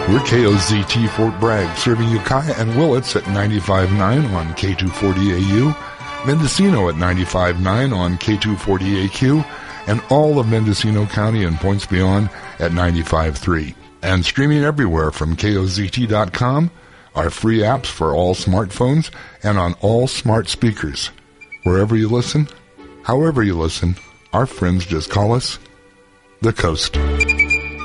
We're KOZT Fort Bragg, serving Ukiah and Willits at 95.9 on K240AU, Mendocino at 95.9 on K240AQ, and all of Mendocino County and points beyond at 95.3. And streaming everywhere from KOZT.com, our free apps for all smartphones, and on all smart speakers. Wherever you listen, however you listen, our friends just call us The Coast.